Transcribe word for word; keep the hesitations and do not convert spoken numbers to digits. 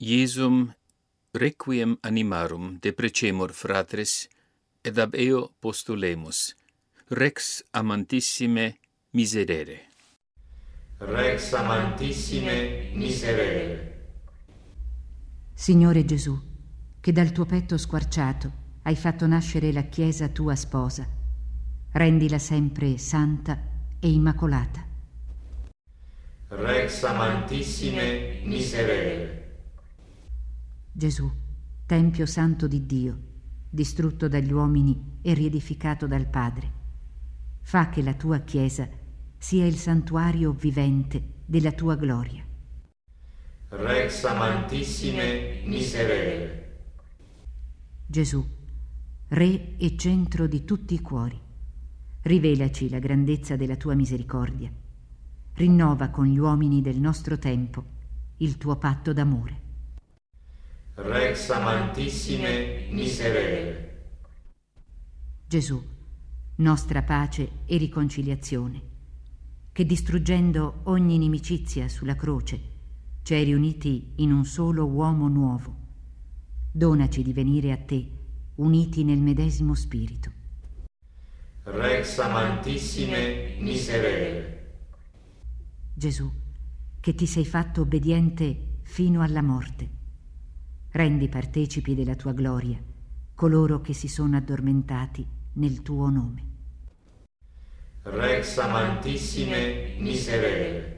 Iesum requiem animarum deprecemur fratres, ed ab eo postulemus, Rex amantissime miserere. Rex amantissime miserere. Signore Gesù, che dal tuo petto squarciato hai fatto nascere la Chiesa tua sposa, rendila sempre santa e immacolata. Rex amantissime miserere. Gesù, Tempio santo di Dio, distrutto dagli uomini e riedificato dal Padre, fa che la tua Chiesa sia il santuario vivente della tua gloria. Rex amantissime miserere. Gesù, Re e centro di tutti i cuori, rivelaci la grandezza della tua misericordia, rinnova con gli uomini del nostro tempo il tuo patto d'amore. Rex amantissime miserere. Gesù, nostra pace e riconciliazione, che distruggendo ogni inimicizia sulla croce ci hai riuniti in un solo uomo nuovo, donaci di venire a te uniti nel medesimo spirito. Rex amantissime miserere. Gesù, che ti sei fatto obbediente fino alla morte, rendi partecipi della tua gloria coloro che si sono addormentati nel tuo nome. Rex amantissime miserere.